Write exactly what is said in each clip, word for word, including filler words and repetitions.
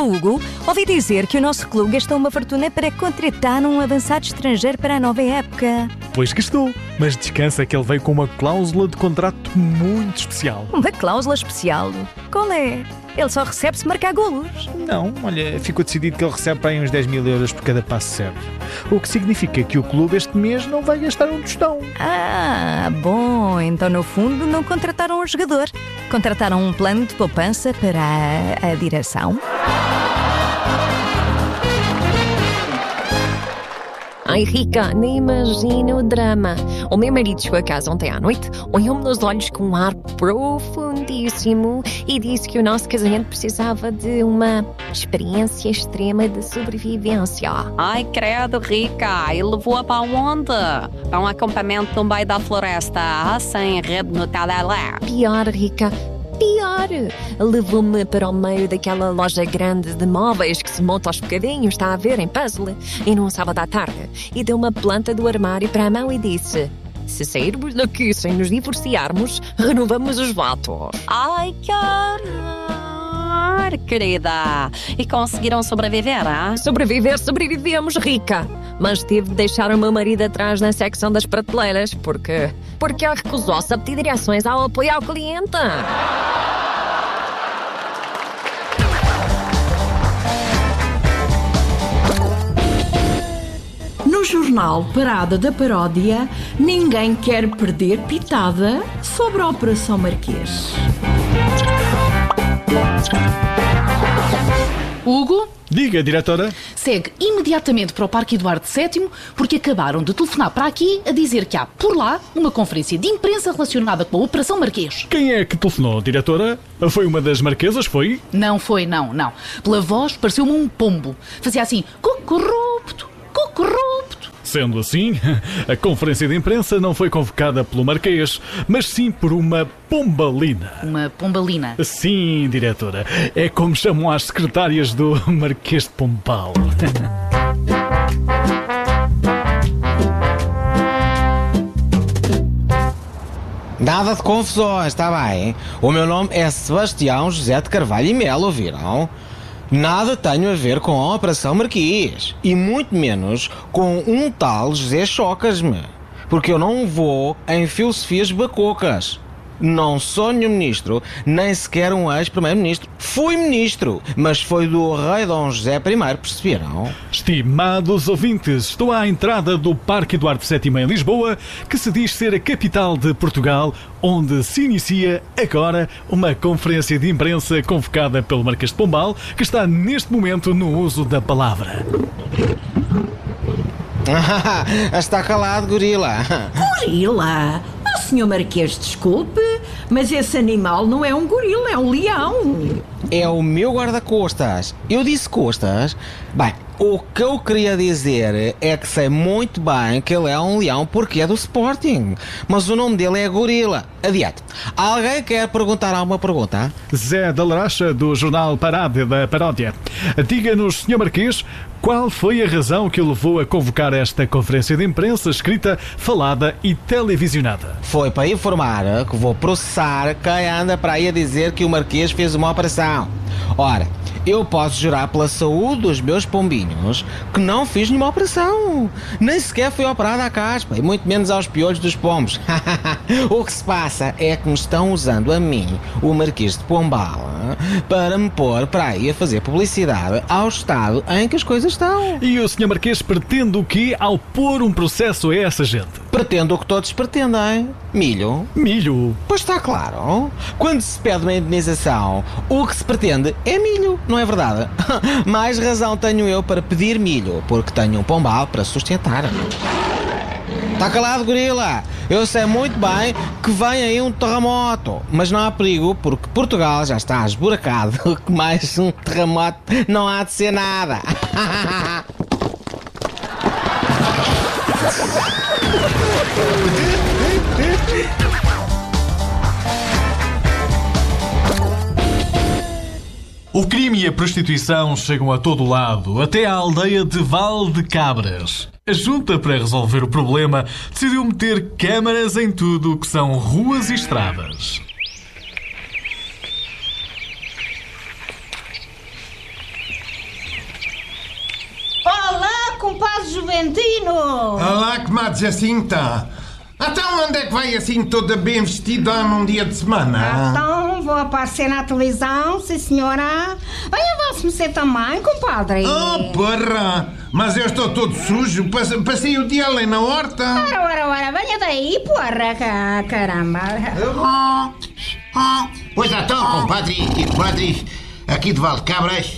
Oh, Hugo, ouvi dizer que o nosso clube gastou uma fortuna para contratar um avançado estrangeiro para a nova época. Pois gastou, mas descansa que ele veio com uma cláusula de contrato muito especial. Uma cláusula especial? Qual é? Ele só recebe se marcar golos. Não, olha, ficou decidido que ele recebe para aí uns dez mil euros por cada passo certo. O que significa que o clube este mês não vai gastar um tostão. Ah, bom, então no fundo não contrataram um jogador. Contrataram um plano de poupança para a, a direção. Ai, Rica, nem imagina o drama. O meu marido chegou a casa ontem à noite, olhou-me nos olhos com um ar profundíssimo e disse que o nosso casamento precisava de uma experiência extrema de sobrevivência. Ai, credo, Rica, e levou-a para onde? Para um acampamento no meio da floresta, sem rede no telemóvel. Pior, Rica. Pior, levou-me para o meio daquela loja grande de móveis que se monta aos bocadinhos, está a ver, em puzzle, e num sábado à tarde, e deu uma planta do armário para a mão e disse: se sairmos daqui sem nos divorciarmos, renovamos os votos. Ai, que horror, querida. E conseguiram sobreviver, ah? Sobreviver, sobrevivemos, Rica. Mas tive de deixar o meu marido atrás na secção das prateleiras, porque... porque ele recusou-se a pedir direções ao apoio ao cliente. No jornal Parada da Paródia, ninguém quer perder pitada sobre a Operação Marquês. Hugo? Diga, diretora. Segue imediatamente para o Parque Eduardo sétimo, porque acabaram de telefonar para aqui a dizer que há, por lá, uma conferência de imprensa relacionada com a Operação Marquês. Quem é que telefonou, diretora? Foi uma das marquesas, foi? Não foi, não, não. Pela voz, pareceu-me um pombo. Fazia assim, cocorrupto, cocorrupto. Sendo assim, a conferência de imprensa não foi convocada pelo Marquês, mas sim por uma pombalina. Uma pombalina? Sim, diretora. É como chamam as secretárias do Marquês de Pombal. Nada de confusões, está bem? O meu nome é Sebastião José de Carvalho e Melo, ouviram? Nada tenho a ver com a Operação Marquês. E muito menos com um tal José Chocas-me. Porque eu não vou em filosofias bacocas. Não sou nenhum ministro, nem sequer um ex-primeiro-ministro. Fui ministro, mas foi do rei Dom José I, perceberam? Estimados ouvintes, estou à entrada do Parque Eduardo sétimo em Lisboa, que se diz ser a capital de Portugal, onde se inicia agora uma conferência de imprensa convocada pelo Marquês de Pombal, que está neste momento no uso da palavra. Está calado, gorila. Gorila? Oh, senhor Marquês, desculpe, mas esse animal não é um gorila, é um leão. É o meu guarda-costas. Eu disse costas? Bem, o que eu queria dizer é que sei muito bem que ele é um leão porque é do Sporting. Mas o nome dele é Gorila. Adiante. Alguém quer perguntar alguma pergunta? Zé da Laracha, do jornal Parada da Paródia. Diga-nos, senhor Marquês, qual foi a razão que o levou a convocar esta conferência de imprensa escrita, falada e televisionada? Foi para informar que vou processar quem anda para aí a dizer que o Marquês fez uma operação. Ora, eu posso jurar pela saúde dos meus pombinhos que não fiz nenhuma operação. Nem sequer fui operado à caspa, e muito menos aos piolhos dos pombos. O que se passa é que me estão usando a mim, o Marquês de Pombal, para me pôr para aí a fazer publicidade ao estado em que as coisas estão. E o senhor Marquês pretende o quê ao pôr um processo a essa gente? Pretendo o que todos pretendem. Milho. Milho? Pois está claro. Quando se pede uma indenização, o que se pretende é milho, não é verdade? Mais razão tenho eu para pedir milho, porque tenho um pombal para sustentar. Está calado, gorila? Eu sei muito bem que vem aí um terremoto, mas não há perigo, porque Portugal já está esburacado, que mais um terremoto não há de ser nada. O crime e a prostituição chegam a todo lado, até à aldeia de Val de Cabras. A Junta, para resolver o problema, decidiu meter câmaras em tudo o que são ruas e estradas. compadre Juventino! Olá, comadre Jacinta! Então onde é que vai assim toda bem vestida num dia de semana? Então vou aparecer na televisão, sim senhora. Venha você também, compadre. Oh, porra! Mas eu estou todo sujo, passei o dia ali na horta. Ora, ora, ora, venha daí, porra, caramba. Ah, ah. Pois então, compadre e comadres, aqui de Valdecabras,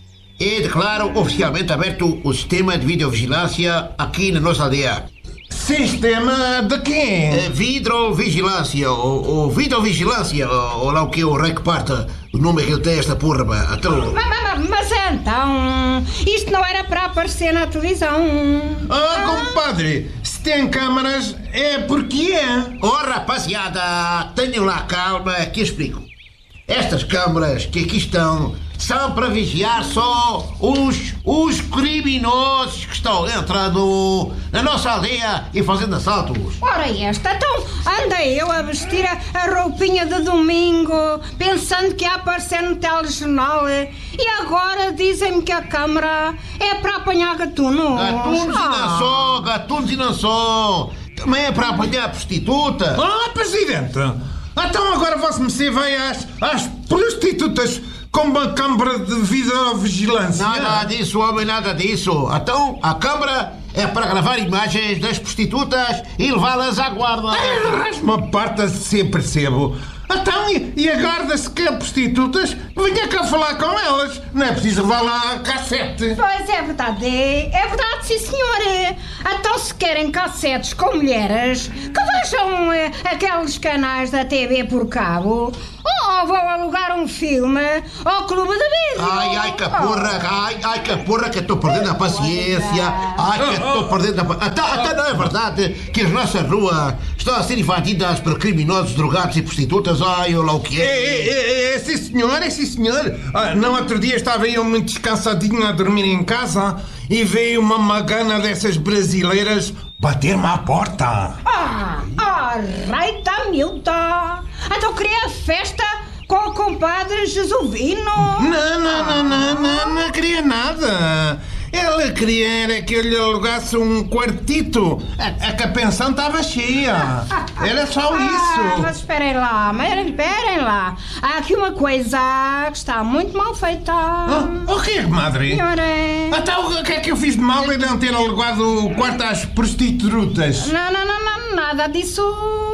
e declaro oficialmente aberto o sistema de videovigilância aqui na nossa aldeia. Sistema de quê? Vidrovigilância, ou, ou videovigilância, ou, ou lá o que é o rei que parta, o nome é que ele tem esta porra, pá. Então... Mas, mas, mas então, isto não era para aparecer na televisão. Ah, compadre, se tem câmaras é porque é. Oh, rapaziada, tenham lá calma que eu explico. Estas câmaras que aqui estão são para vigiar só os, os criminosos que estão entrando na nossa aldeia e fazendo assaltos. Ora esta, então anda eu a vestir a, a roupinha de domingo, pensando que ia aparecer no telejornal, e agora dizem-me que a câmara é para apanhar gatunos. Gatunos ah. e não só, gatunos e não só. Também é para apanhar prostituta. Ah, presidente, então agora vossa-me vai às, às prostitutas com uma câmara de videovigilância. Nada disso, homem, nada disso. Então, a câmara é para gravar imagens das prostitutas e levá-las à guarda. Uma parte se percebo. Então, e, e a guarda se quer prostitutas, venha cá falar com elas. Não é preciso levar lá a cassete. Pois é verdade, é verdade, sim senhora. Então se querem cassetes com mulheres, que vejam eh, aqueles canais da T V por cabo. Ou vão alugar um filme ao Clube de Vídeo. Ai, ai, que porra, ai, ai, que porra, que estou perdendo a paciência. Ai, que estou perdendo a paciência. Até, até não é verdade que as nossas ruas estão a ser invadidas por criminosos, drogados e prostitutas. Ai, olha lá o que é. É, é, é, sim senhor, é sim senhor. Ah, não, outro dia estava eu muito descansadinho a dormir em casa e veio uma magana dessas brasileiras bater-me à porta. Ah, ah, Reita Milta. Então queria festa com o compadre Jesuíno. Não, não, não, não, não, não queria nada. Ela queria era que eu lhe alugasse um quartito. A, a que a pensão estava cheia. Era só ah, isso. Mas esperem lá, mas esperem lá. Há aqui uma coisa que está muito mal feita. Oh, o quê, madre? Senhora? Então o que é que eu fiz de mal em não ter alugado o quarto às prostitutas? Não, não, não, não, nada disso.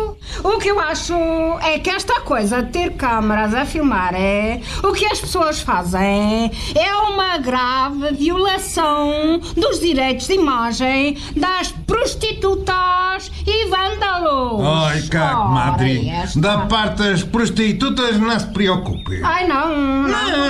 O que eu acho é que esta coisa de ter câmaras a filmar é o que as pessoas fazem é uma grave violação dos direitos de imagem das prostitutas e vândalos. Ai, cá, madre, da parte das prostitutas não se preocupe. Ai, não, não, não,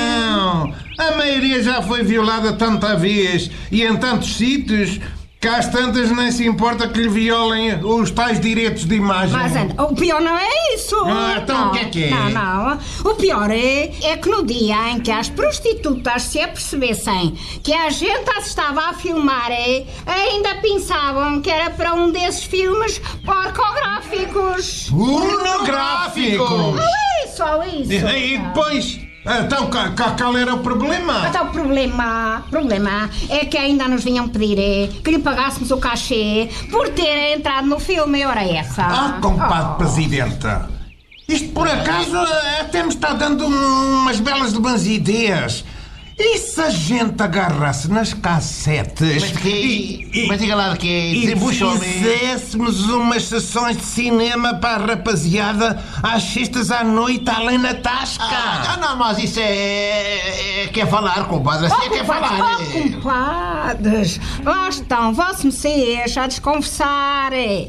não. A maioria já foi violada tanta vez e em tantos sítios que às tantas nem se importa que lhe violem os tais direitos de imagem. Mas o pior não é isso. Ah, então não, o que é que é? Não, não. O pior é, é que no dia em que as prostitutas se apercebessem que a gente as estava a filmar, é, ainda pensavam que era para um desses filmes pornográficos. Pornográficos? Isso, isso. E, e depois... Então, qual era o problema? Então, o problema, problema é que ainda nos vinham pedir é, que lhe pagássemos o cachê por ter entrado no filme, ora essa. Ah, compadre oh. Presidenta, isto por acaso até me está dando umas belas de boas ideias. E se a gente agarrasse nas cassetes... Mas que... E, mas diga lá de que e fizéssemos umas sessões de cinema para a rapaziada às sextas à noite, além na tasca. Ah, não, mas isso é... é, é quer falar, compadre. Assim oh, é quer falar. Oh, compadres, lá estão vossos messias a desconversar.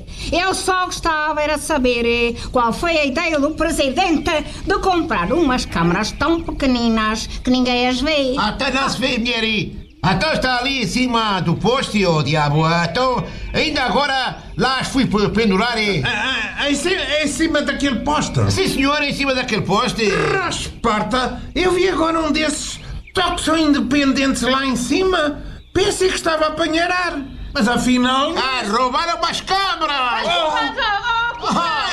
Eu só gostava era saber qual foi a ideia do presidente de comprar umas câmaras tão pequeninas que ninguém as vê. Até não se vê, mulher. Então está ali em cima do poste, ô oh, diabo. Então, ainda agora lá as fui pendurar e... Ah, ah, em, cima, em cima daquele poste? Sim, senhor, em cima daquele poste. Rasparta, eu vi agora um desses toques independentes lá em cima. Pensei que estava a apanhar, mas afinal... Ah, roubaram umas câmaras! Oh.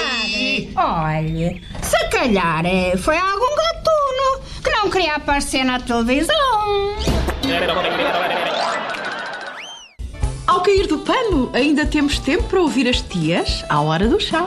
Oh. Olha, se calhar foi algum gatuno que não queria aparecer na televisão. Ao cair do pano, ainda temos tempo para ouvir as tias à hora do chá.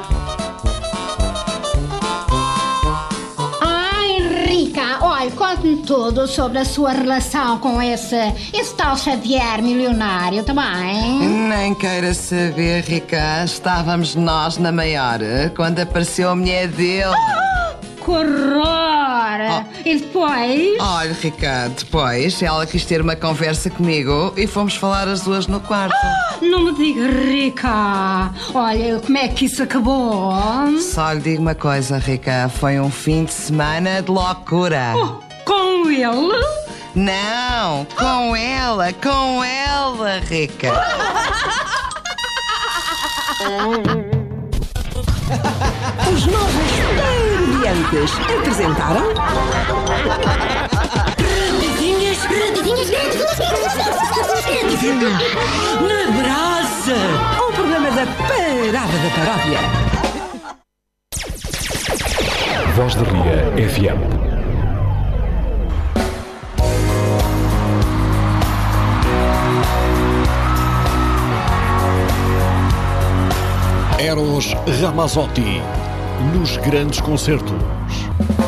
Ai, Rica, olha, conte-me tudo sobre a sua relação com esse, esse tal Xavier milionário, também. Nem queira saber, Rica. Estávamos nós na maior quando apareceu a mulher dele. Ah, que horror! Oh. E depois? Olha, Rica, depois ela quis ter uma conversa comigo e fomos falar as duas no quarto. Ah, não me diga, Rica. Olha, como é que isso acabou? Só lhe digo uma coisa, Rica. Foi um fim de semana de loucura. Oh, com ele? Não, com ela, com ela, Rica. Os novos Parodiantes apresentaram Redidinhas, redidinhas, redidinhas na brasa, o programa da Parada da Paródia. Voz de Ria F M. Eros Ramazzotti nos grandes concertos.